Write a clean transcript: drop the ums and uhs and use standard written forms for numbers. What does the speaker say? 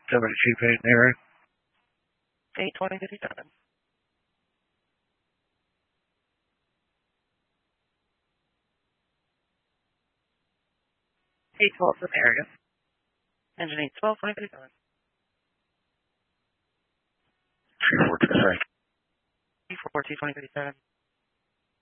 Somebody cheap in there. 82057. 812 for the area. Engine 812, 2057. 342, sorry. 342, 2057.